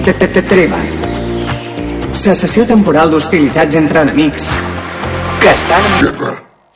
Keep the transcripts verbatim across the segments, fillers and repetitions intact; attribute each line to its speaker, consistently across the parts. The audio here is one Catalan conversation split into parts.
Speaker 1: Treva. Cessació temporal d'hostilitats entre enemics que estan en guerra.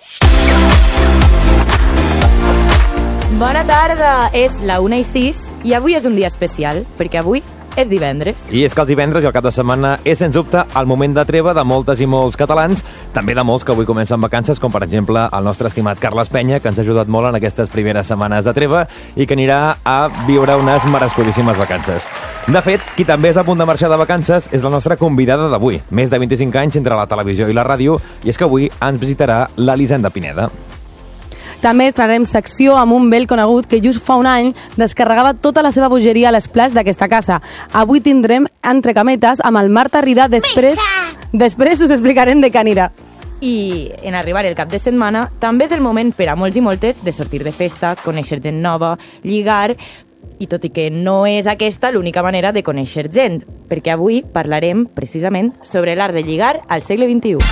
Speaker 2: Bona tarda, és la una i sis i avui és un dia especial, perquè avui és divendres.
Speaker 3: I és que els divendres i el cap de setmana és, sens dubte, el moment de treva de moltes i molts catalans, també de molts que avui comencen vacances, com per exemple el nostre estimat Carles Penya, que ens ha ajudat molt en aquestes primeres setmanes de treva i que anirà a viure unes merescudíssimes vacances. De fet, qui també és a punt de marxar de vacances és la nostra convidada d'avui. Més de vint-i-cinc anys entre la televisió i la ràdio, i és que avui ens visitarà l'Elisenda Pineda.
Speaker 4: També estrenarem secció amb un vell conegut que just fa un any descarregava tota la seva bogeria a l'esplaç d'aquesta casa. Avui tindrem entre cametes amb el Marc Tarrida, després, després us explicarem de què anirà.
Speaker 2: I en arribar el cap de setmana també és el moment per a molts i moltes de sortir de festa, conèixer gent nova, lligar, i tot i que no és aquesta l'única manera de conèixer gent, perquè avui parlarem precisament sobre l'art de lligar al segle vint-i-u.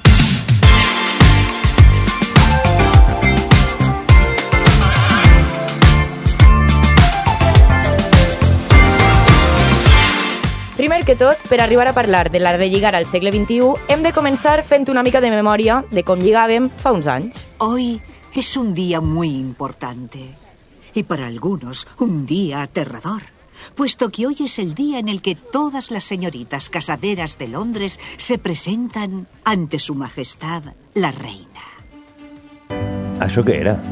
Speaker 2: Primer que tot, per arribar a parlar de l'art de lligar al segle vint-i-u, hem de començar fent una mica de memòria de com lligàvem fa uns anys.
Speaker 5: Hoy es un día muy importante y para algunos un día aterrador, puesto que hoy es el día en el que todas las señoritas casaderas de Londres se presentan ante su majestad la reina.
Speaker 3: Això què era?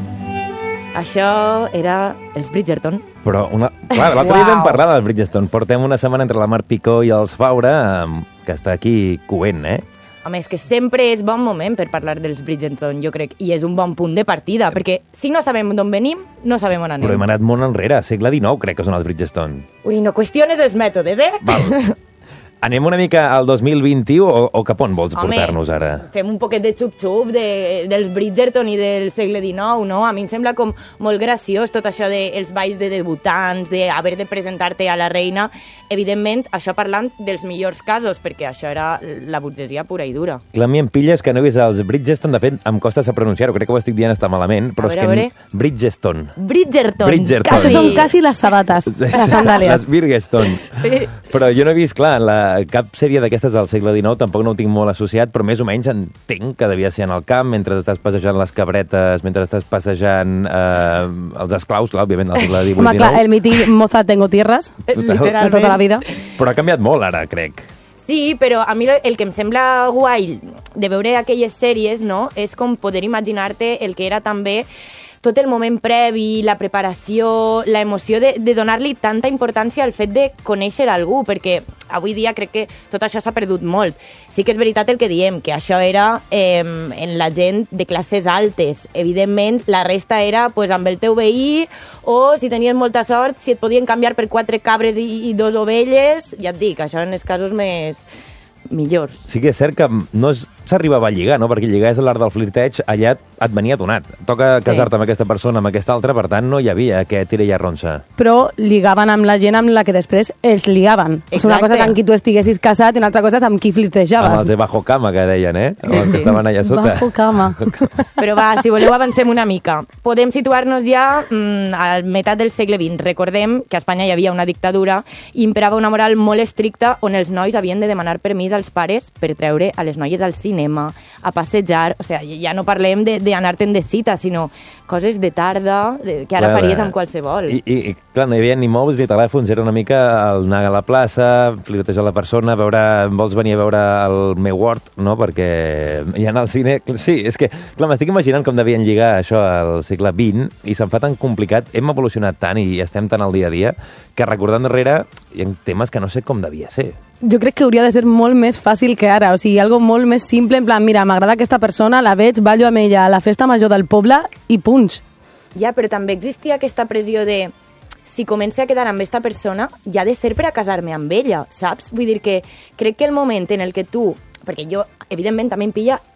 Speaker 2: Això era els Bridgerton.
Speaker 3: Però, una... clar, l'altre dia vam parlar dels Bridgerton. Portem una setmana entre la Mar Picó i els Faura, que està aquí coent, eh?
Speaker 2: Home, és que sempre és bon moment per parlar dels Bridgerton, jo crec, i és un bon punt de partida, perquè si no sabem d'on venim, no sabem on anem.
Speaker 3: Però hem anat molt enrere, segle dinou, crec que són els Bridgerton.
Speaker 2: Ui, no qüestiones els mètodes, eh?
Speaker 3: Val. Anem una mica al dos mil vint-i-u o, o cap on vols
Speaker 2: Home,
Speaker 3: portar-nos ara?
Speaker 2: Fem un poquet de xup-xup de, dels Bridgerton i del segle dinou, no? A mi em sembla com molt graciós tot això dels balls de debutants, d'haver de presentar-te a la reina. Evidentment, això parlant dels millors casos, perquè això era la burgesia pura i dura.
Speaker 3: Clar, a mi em pilles que no he vist els Bridgerton, de fet, em costa saber pronunciar-ho, crec que ho estic dient està malament, però
Speaker 2: a
Speaker 3: és
Speaker 2: veure,
Speaker 3: que... Bridgerton.
Speaker 2: Bridgerton.
Speaker 3: Bridgerton.
Speaker 4: Això són quasi les sabates, les sandàlies.
Speaker 3: Les Bridgerton.
Speaker 2: Sí.
Speaker 3: Però jo no he vist, clar, la, cap sèrie d'aquestes del segle dinou, tampoc no ho tinc molt associat, però més o menys entenc que devia ser en el camp, mentre estàs passejant les cabretes, mentre estàs passejant eh, els esclaus, clar, òbviament, del segle divuit dinou.
Speaker 4: Home, clar, el mític Moza tengo tierras,
Speaker 2: Literalment.
Speaker 4: de tota la vida.
Speaker 3: Però ha canviat molt ara, crec.
Speaker 2: Sí, però a mi el que em sembla guai de veure aquelles sèries, no?, és com poder imaginar-te el que era també tot el moment previ, la preparació, la emoció de, de donar-li tanta importància al fet de conèixer algú, perquè avui dia crec que tot això s'ha perdut molt. Sí que és veritat el que diem, que això era eh, en la gent de classes altes. Evidentment, la resta era pues, amb el teu veí, o si tenies molta sort, si et podien canviar per quatre cabres i, i dos ovelles, ja et dic, això en els casos més millors.
Speaker 3: Sí que és cert que no s'arribava a lligar, no? Perquè lligar és l'art del flirteig, allà et venia donat. Toca casar-te amb aquesta persona, amb aquesta altra, per tant no hi havia aquest tira i arronsa.
Speaker 4: Però lligaven amb la gent amb la que després es ligaven. O sigui, una cosa és amb qui tu estiguessis casat i una altra cosa és amb qui flirtejaves.
Speaker 3: Amb els de bajo cama, que deien, eh? Amb els que estaven allà sota.
Speaker 4: Bajo cama.
Speaker 2: Però va, si voleu avancem una mica. Podem situar-nos ja mm, a la meitat del segle vint. Recordem que a Espanya hi havia una dictadura i imperava una moral molt estricta on els nois havien de demanar permís als pares per treure a les noies al cinema, a passejar, o sigui, ja no parlem d'anar-te'n de, de cita, sinó coses de tarda, de, que ara clar, faries amb qualsevol.
Speaker 3: I, i, i clar, no hi havia ni mòbils ni telèfons, era una mica el anar a la plaça, flirtejar la persona, veure, vols venir a veure el meu Word, no?, perquè hi anar al cine... Sí, és que, clar, m'estic imaginant com devien lligar això al segle vint i se'n fa tan complicat, hem evolucionat tant i estem tan al dia a dia, que recordant darrere hi ha temes que no sé com devia ser.
Speaker 4: Jo crec que hauria de ser molt més fàcil que ara, o sigui, algo molt més simple, en plan, mira, m'agrada aquesta persona, la veig, ballo amb ella a la festa major del poble i punts.
Speaker 2: Ja, però també existia aquesta pressió de si començo a quedar amb aquesta persona, ja ha de ser per a casar-me amb ella, saps? Vull dir que crec que el moment en el que tu... Perquè jo, evidentment, també em pilla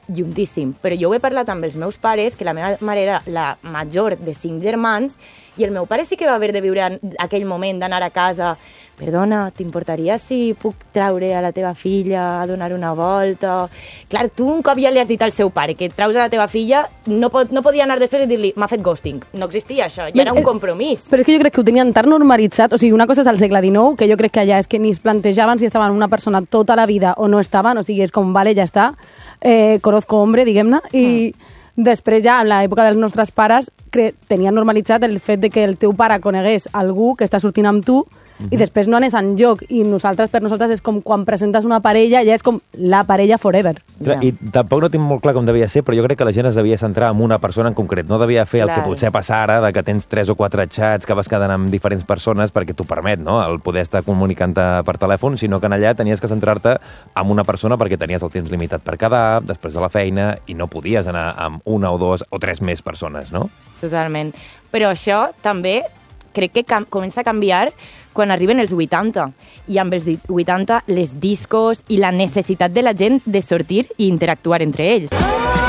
Speaker 2: juntíssim. Però jo ho he parlat amb els meus pares, que la meva mare era la major de cinc germans, i el meu pare sí que va haver de viure aquell moment d'anar a casa. Perdona, t'importaria si puc traure a la teva filla a donar una volta? Clar, tu un cop ja li has dit al seu pare que traus a la teva filla, no, pot, no podia anar després i dir-li m'ha fet ghosting. No existia això, ja era un compromís.
Speaker 4: Però és que jo crec que ho tenien tan normalitzat, o sigui, una cosa és al segle dinou, que jo crec que allà és que ni es plantejaven si estaven una persona tota la vida o no estaven, o sigui, és com, vale, ja està, eh, conozco hombre, diguem-ne, i mm. després ja, en l'època dels nostres pares, tenien normalitzat el fet de que el teu pare conegués algú que està sortint amb tu, Uh-huh. i després no anés enlloc, i nosaltres per nosaltres és com quan presentes una parella, ja és com la parella forever.
Speaker 3: Clar, I tampoc no tinc molt clar com devia ser, però jo crec que la gent es devia centrar en una persona en concret, no devia fer clar. El que potser passa ara, de que tens tres o quatre xats que vas quedant amb diferents persones perquè t'ho permet, no?, el poder estar comunicant-te per telèfon, sinó que en allà tenies que centrar-te en una persona perquè tenies el temps limitat per quedar, després de la feina, i no podies anar amb una o dos o tres més persones, no?
Speaker 2: Totalment. Però això també crec que comença a canviar quan arriben els vuitanta, i amb els vuitanta les discos i la necessitat de la gent de sortir i interactuar entre ells.